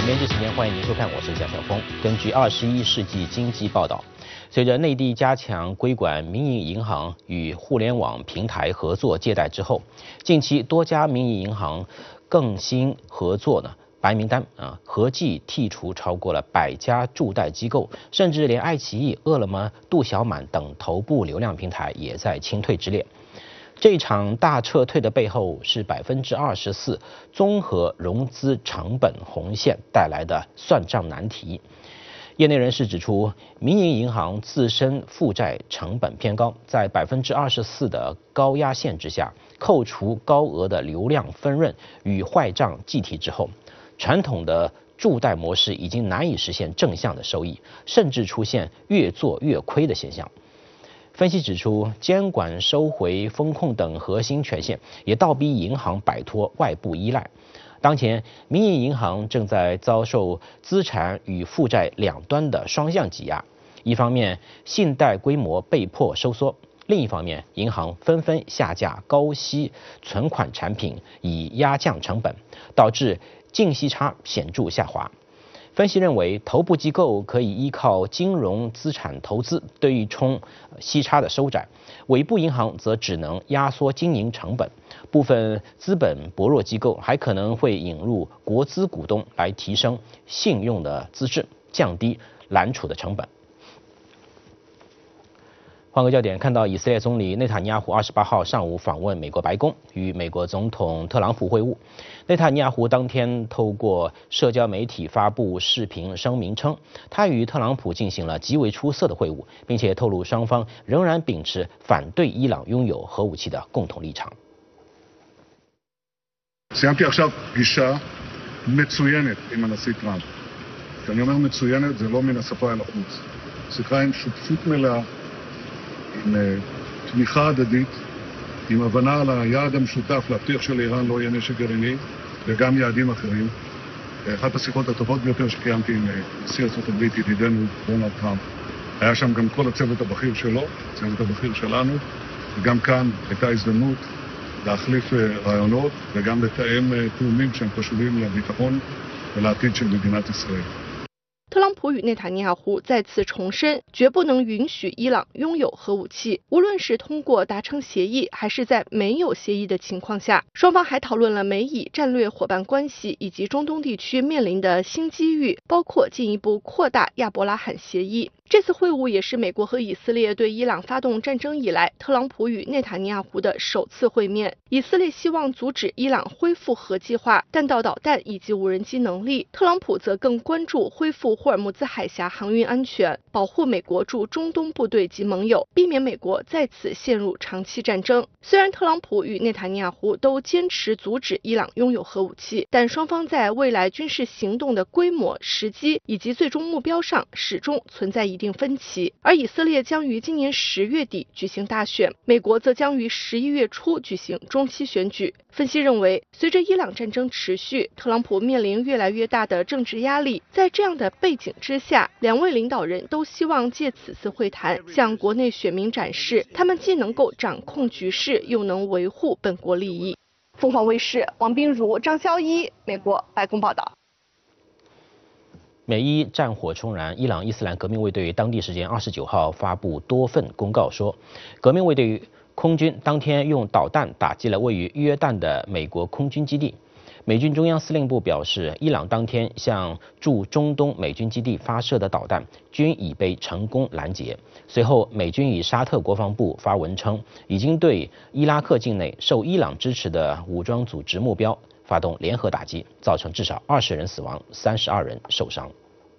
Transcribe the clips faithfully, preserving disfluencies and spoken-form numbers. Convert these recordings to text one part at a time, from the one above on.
编辑时间，欢迎您收看，我是蒋晓峰。根据二十一世纪经济报道，随着内地加强规管民营银行与互联网平台合作借贷之后，近期多家民营银行更新合作呢白名单啊，合计剔除超过了百家助贷机构，甚至连爱奇艺、饿了么、度小满等头部流量平台也在清退之列。这场大撤退的背后是百分之二十四综合融资成本红线带来的算账难题。业内人士指出，民营银行自身负债成本偏高，在百分之二十四的高压线之下，扣除高额的流量分润与坏账计提之后，传统的助贷模式已经难以实现正向的收益，甚至出现越做越亏的现象。分析指出，监管收回风控等核心权限也倒逼银行摆脱外部依赖。当前，民营银行正在遭受资产与负债两端的双向挤压，一方面信贷规模被迫收缩，另一方面银行纷纷下架高息存款产品以压降成本，导致净息差显著下滑。分析认为，头部机构可以依靠金融资产投资对冲息差的收窄，尾部银行则只能压缩经营成本，部分资本薄弱机构还可能会引入国资股东来提升信用的资质，降低揽储的成本。换个焦点，看到以色列总理内塔尼亚胡二十八号上午访问美国白宫，与美国总统特朗普会晤。内塔尼亚胡当天透过社交媒体发布视频声明称，他与特朗普进行了极为出色的会晤，并且透露双方仍然秉持反对伊朗拥有核武器的共同立场。 סיימתי עכשיו פגישה מצוינת עם הנשיא טראמפ. כשאני אומר מצוינת, זה לא מן השפה אל החוץ. שיחה עם שותפות מלאה, עם תמיכה הדדית, עם הבנה על היעד המשותף להבטיח שלאיראן לא יהיה נשק גרעיני וגם יעדים אחרים. אחת השיחות הטובות ביותר שקיימתי עם נשיא ארצות הברית, ידידנו דונלד טראמפ. היה שם גם כל הצוות הבכיר שלו, הצוות הבכיר שלנו, וגם כאן הייתה הזדמנות להחליף רעיונות וגם לתאם תאומים שהם חשובים לביטחון ולעתיד של מדינת ישראל. 特朗普与内塔尼亚胡再次重申，绝不能允许伊朗拥有核武器。无论是通过达成协议，还是在没有协议的情况下，双方还讨论了美以战略伙伴关系以及中东地区面临的新机遇，包括进一步扩大亚伯拉罕协议。这次会晤也是美国和以色列对伊朗发动战争以来，特朗普与内塔尼亚胡的首次会面。以色列希望阻止伊朗恢复核计划、弹道导弹以及无人机能力，特朗普则更关注恢复霍尔木兹海峡航运安全，保护美国驻中东部队及盟友，避免美国再次陷入长期战争。虽然特朗普与内塔尼亚胡都坚持阻止伊朗拥有核武器，但双方在未来军事行动的规模、时机以及最终目标上始终存在一定分歧。而以色列将于今年十月底举行大选，美国则将于十一月初举行中期选举。分析认为，随着伊朗战争持续，特朗普面临越来越大的政治压力，在这样的背景之下，两位领导人都希望借此次会谈向国内选民展示，他们既能够掌控局势，又能维护本国利益。凤凰卫视王彬如、张潇一，美国白宫报道。 美伊战火重燃，伊朗伊斯兰革命卫队当地时间二十九号发布多份公告说，革命卫队空军当天用导弹打击了位于约旦的美国空军基地。美军中央司令部表示，伊朗当天向驻中东美军基地发射的导弹均已被成功拦截。随后，美军与沙特国防部发文称，已经对伊拉克境内受伊朗支持的武装组织目标发动联合打击，造成至少二十人死亡，三十二人受伤。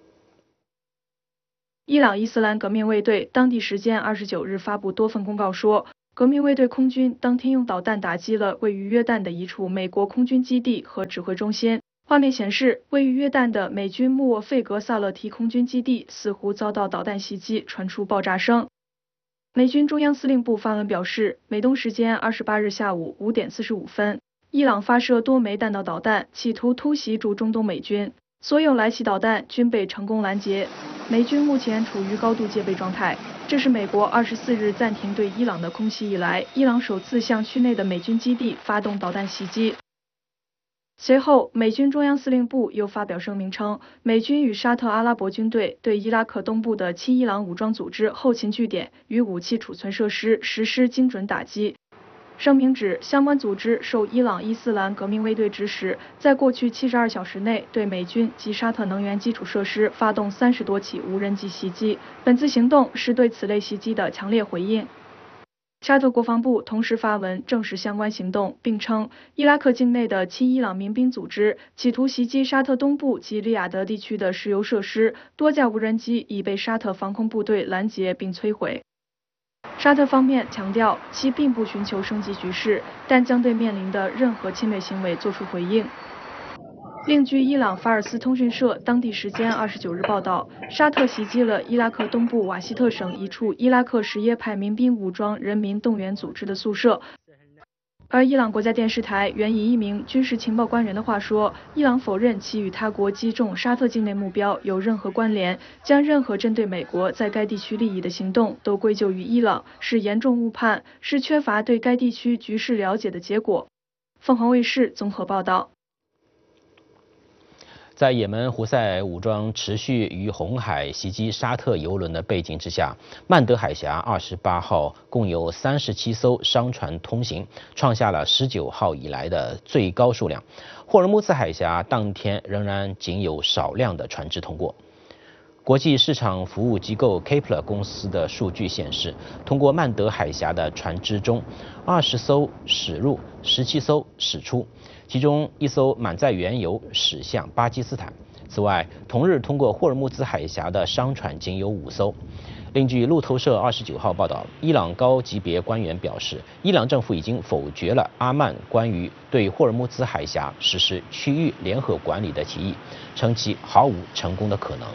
伊朗伊斯兰革命卫队当地时间二十九日发布多份公告说，革命卫队空军当天用导弹打击了位于约旦的一处美国空军基地和指挥中心。画面显示，位于约旦的美军穆沃费格萨勒提空军基地似乎遭到导弹袭击，传出爆炸声。美军中央司令部发文表示，美东时间二十八日下午五点四十五分，伊朗发射多枚弹道导弹，企图突袭驻中东美军，所有来袭导弹均被成功拦截。美军目前处于高度戒备状态。这是美国二十四日暂停对伊朗的空袭以来，伊朗首次向区内的美军基地发动导弹袭击。 随后，美军中央司令部又发表声明称，美军与沙特阿拉伯军队对伊拉克东部的亲伊朗武装组织后勤据点与武器储存设施实施精准打击。声明指，相关组织受伊朗伊斯兰革命卫队指使，在过去七十二小时内对美军及沙特能源基础设施发动三十多起无人机袭击。本次行动是对此类袭击的强烈回应。沙特国防部同时发文证实相关行动，并称伊拉克境内的亲伊朗民兵组织企图袭击沙特东部及利雅得地区的石油设施，多架无人机已被沙特防空部队拦截并摧毁。沙特方面强调，其并不寻求升级局势，但将对面临的任何侵略行为作出回应。另据伊朗法尔斯通讯社当地时间二十九日报道，沙特袭击了伊拉克东部瓦希特省一处伊拉克什叶派民兵武装人民动员组织的宿舍。而伊朗国家电视台援引一名军事情报官员的话说，伊朗否认其与他国击中沙特境内目标有任何关联，将任何针对美国在该地区利益的行动都归咎于伊朗，是严重误判，是缺乏对该地区局势了解的结果。凤凰卫视综合报道。 在也门胡塞武装持续于红海袭击沙特油轮的背景之下，曼德海峡二十八号共有三十七艘商船通行，创下了十九号以来的最高数量。霍尔木兹海峡当天仍然仅有少量的船只通过。国际市场服务机构 Kepler 公司的数据显示，通过曼德海峡的船只中，二十艘驶入，十七艘驶出。其中一艘满载原油驶向巴基斯坦。此外，同日通过霍尔木兹海峡的商船仅有五艘。另据路透社二十九号报道，伊朗高级别官员表示，伊朗政府已经否决了阿曼关于对霍尔木兹海峡实施区域联合管理的提议，称其毫无成功的可能。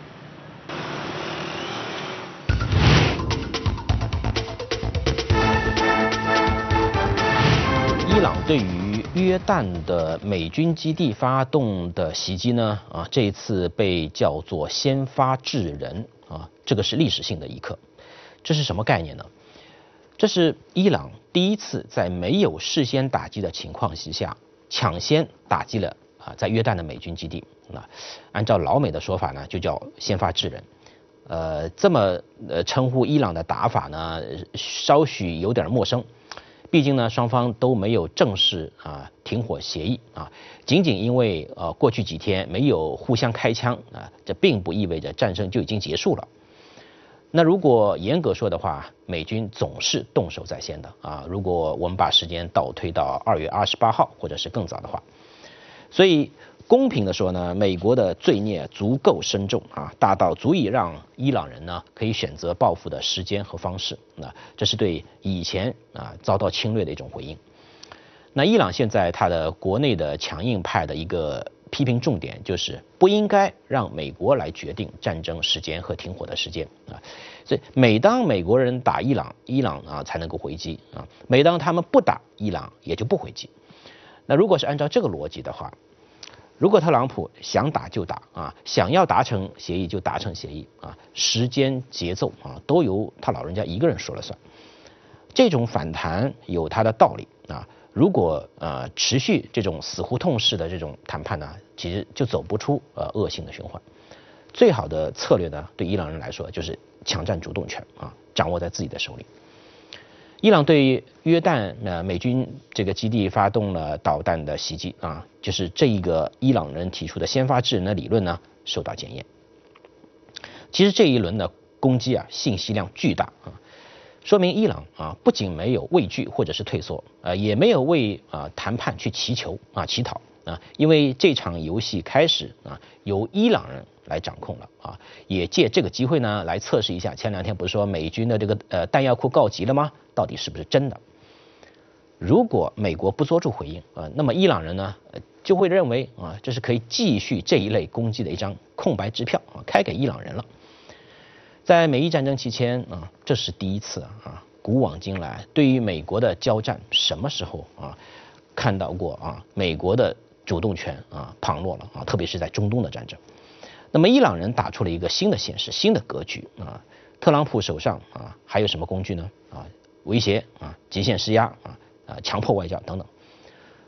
伊朗对于约旦的美军基地发动的袭击呢，啊，这一次被叫做先发制人啊，这个是历史性的一刻。这是什么概念呢？这是伊朗第一次在没有事先打击的情况下，抢先打击了啊在约旦的美军基地。那按照老美的说法呢，就叫先发制人。呃，这么呃称呼伊朗的打法呢，稍许有点陌生。毕竟呢，双方都没有正式啊停火协议啊，仅仅因为呃过去几天没有互相开枪啊，这并不意味着战争就已经结束了。那如果严格说的话，美军总是动手在先的啊。如果我们把时间倒推到二月二十八号或者是更早的话，所以公平的说呢，美国的罪孽足够深重啊，大到足以让伊朗人呢可以选择报复的时间和方式。那这是对以前啊遭到侵略的一种回应。那伊朗现在它的国内的强硬派的一个批评重点就是不应该让美国来决定战争时间和停火的时间啊。所以每当美国人打伊朗，伊朗啊才能够回击啊；每当他们不打伊朗，也就不回击。那如果是按照这个逻辑的话，如果特朗普想打就打啊，想要达成协议就达成协议啊，时间节奏啊都由他老人家一个人说了算。这种反弹有它的道理啊。如果呃持续这种死胡同式的这种谈判呢，其实就走不出呃恶性的循环。最好的策略呢，对伊朗人来说就是抢占主动权啊，掌握在自己的手里。伊朗对约旦呢美军这个基地发动了导弹的袭击啊，就是这一个伊朗人提出的先发制人的理论呢受到检验。其实这一轮的攻击啊，信息量巨大啊，说明伊朗啊不仅没有畏惧或者是退缩，呃也没有为啊谈判去祈求啊乞讨啊，因为这场游戏开始啊由伊朗人来掌控了啊，也借这个机会呢来测试一下，前两天不是说美军的这个呃弹药库告急了吗？到底是不是真的？如果美国不做出回应啊，那么伊朗人呢就会认为啊这是可以继续这一类攻击的一张空白支票啊，开给伊朗人了。在美伊战争期间啊，这是第一次啊，古往今来对于美国的交战，什么时候啊看到过啊美国的主动权啊旁落了啊，特别是在中东的战争。那么伊朗人打出了一个新的形势、新的格局啊。特朗普手上啊还有什么工具呢？啊，威胁啊，极限施压啊，啊，强迫外交等等。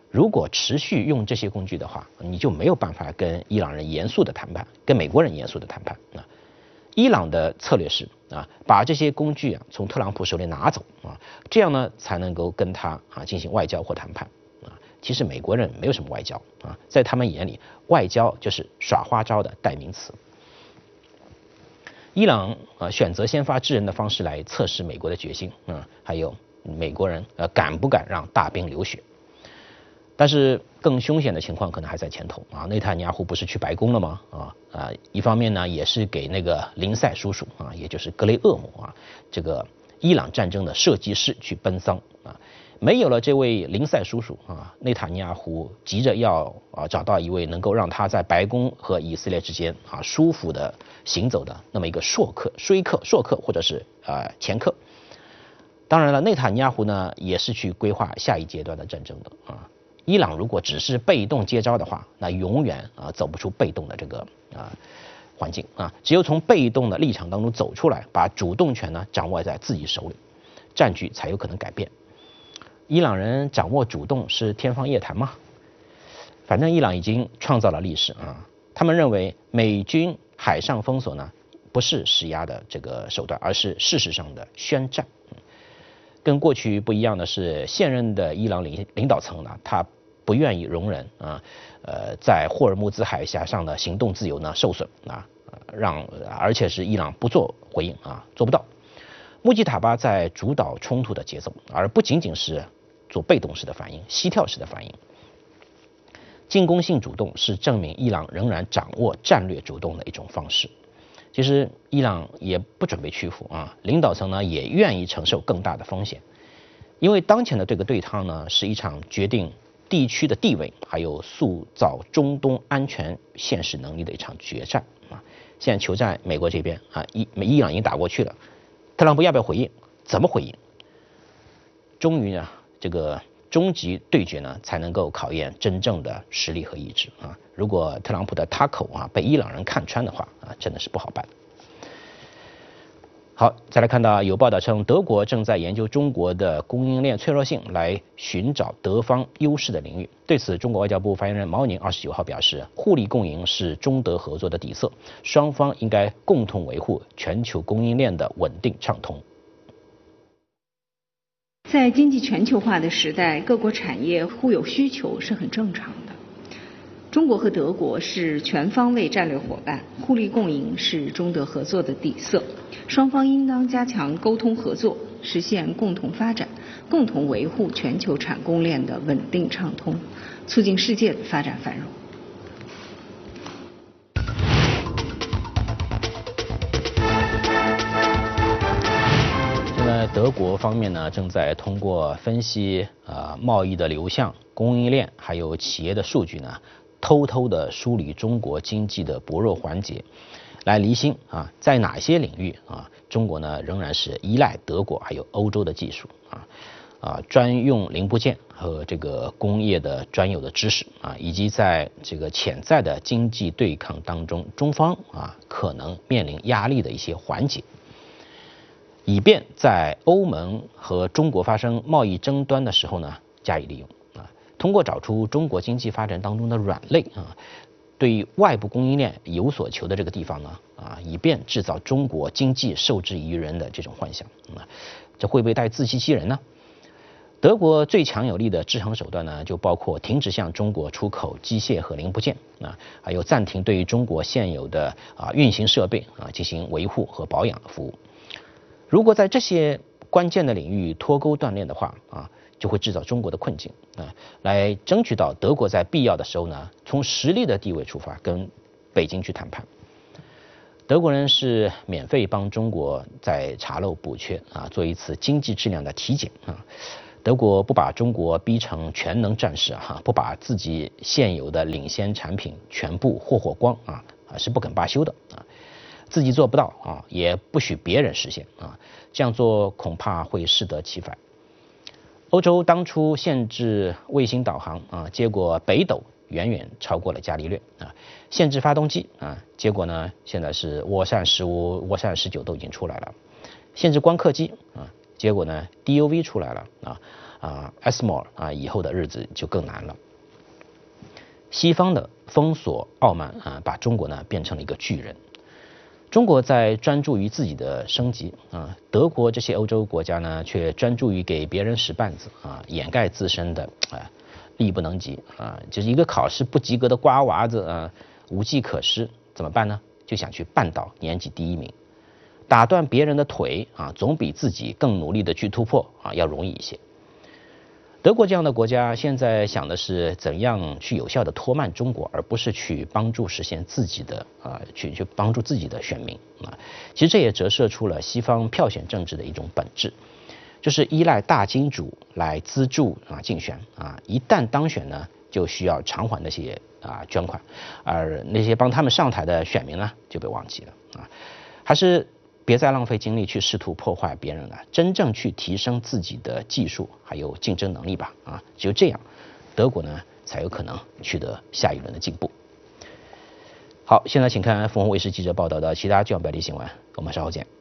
如果持续用这些工具的话，你就没有办法跟伊朗人严肃的谈判，跟美国人严肃的谈判啊。伊朗的策略是啊，把这些工具啊从特朗普手里拿走啊，这样呢才能够跟他啊进行外交或谈判啊。其实美国人没有什么外交啊，在他们眼里，外交就是耍花招的代名词。伊朗啊选择先发制人的方式来测试美国的决心啊，还有美国人呃敢不敢让大兵流血。但是更凶险的情况可能还在前头啊！内塔尼亚胡不是去白宫了吗？啊啊，一方面呢也是给那个林赛叔叔啊，也就是格雷厄姆啊，这个伊朗战争的设计师去奔丧啊。没有了这位林赛叔叔啊，内塔尼亚胡急着要啊找到一位能够让他在白宫和以色列之间啊舒服的行走的那么一个说客、说客、说客或者是啊前客。当然了，内塔尼亚胡呢也是去规划下一阶段的战争的啊。伊朗如果只是被动接招的话，那永远啊走不出被动的这个啊环境啊。只有从被动的立场当中走出来，把主动权呢掌握在自己手里，战局才有可能改变。伊朗人掌握主动是天方夜谭吗？反正伊朗已经创造了历史啊。他们认为美军海上封锁呢不是施压的这个手段，而是事实上的宣战。跟过去不一样的是，现任的伊朗领领导层呢，他不愿意容忍啊，呃，在霍尔木兹海峡上的行动自由呢受损啊，让而且是伊朗不做回应啊，做不到。穆吉塔巴在主导冲突的节奏，而不仅仅是做被动式的反应、膝跳式的反应。进攻性主动是证明伊朗仍然掌握战略主动的一种方式。其实伊朗也不准备屈服啊，领导层呢也愿意承受更大的风险，因为当前的这个对抗呢是一场决定地区的地位，还有塑造中东安全现实能力的一场决战啊。现在球在美国这边啊，伊伊朗已经打过去了，特朗普要不要回应？怎么回应？终于呢，这个终极对决呢才能够考验真正的实力和意志啊。如果特朗普的他口啊被伊朗人看穿的话啊，真的是不好办。好，再来看到有报道称，德国正在研究中国的供应链脆弱性，来寻找德方优势的领域。对此，中国外交部发言人毛宁二十九号表示，互利共赢是中德合作的底色，双方应该共同维护全球供应链的稳定畅通。 在经济全球化的时代，各国产业互有需求是很正常的。中国和德国是全方位战略伙伴，互利共赢是中德合作的底色。双方应当加强沟通合作，实现共同发展，共同维护全球产供链的稳定畅通，促进世界的发展繁荣。 现在德国方面呢，正在通过分析呃贸易的流向、供应链还有企业的数据呢，偷偷的梳理中国经济的薄弱环节，来厘清啊，在哪些领域啊，中国呢仍然是依赖德国还有欧洲的技术啊啊专用零部件和这个工业的专有的知识啊，以及在这个潜在的经济对抗当中，中方啊可能面临压力的一些环节，以便在欧盟和中国发生贸易争端的时候呢加以利用啊，通过找出中国经济发展当中的软肋啊。对外部供应链有所求的这个地方呢，啊，以便制造中国经济受制于人的这种幻想，啊，这会不会带自欺欺人呢？德国最强有力的制衡手段呢，就包括停止向中国出口机械和零部件，啊，还有暂停对于中国现有的啊运行设备啊进行维护和保养服务。如果在这些关键的领域脱钩断链的话，啊。就会制造中国的困境啊，来争取到德国在必要的时候呢，从实力的地位出发跟北京去谈判。德国人是免费帮中国在查漏补缺啊，做一次经济质量的体检啊。德国不把中国逼成全能战士啊，不把自己现有的领先产品全部霍霍光啊，啊是不肯罢休的啊。自己做不到啊，也不许别人实现啊，这样做恐怕会适得其反。欧洲当初限制卫星导航啊，结果北斗远远超过了伽利略啊；限制发动机啊，结果呢现在是涡扇十五、涡扇十九都已经出来了；限制光刻机啊，结果呢 D U V 出来了啊； 啊 ，E S M O 啊以后的日子就更难了。西方的封锁傲慢啊，把中国呢变成了一个巨人。中国在专注于自己的升级啊，德国这些欧洲国家呢，却专注于给别人使绊子啊，掩盖自身的啊力不能及啊，就是一个考试不及格的瓜娃子啊，无计可施，怎么办呢？就想去绊倒年级第一名，打断别人的腿啊，总比自己更努力的去突破啊要容易一些。德国这样的国家现在想的是怎样去有效的拖慢中国，而不是去帮助实现自己的啊，去去帮助自己的选民啊。其实这也折射出了西方票选政治的一种本质，就是依赖大金主来资助啊竞选啊，一旦当选呢，就需要偿还那些啊捐款，而那些帮他们上台的选民呢就被忘记了啊，还是。别再浪费精力去试图破坏别人了，真正去提升自己的技术还有竞争能力吧！啊，只有这样，德国呢才有可能取得下一轮的进步。好，现在请看凤凰卫视记者报道的其他重要标题新闻，我们稍后见。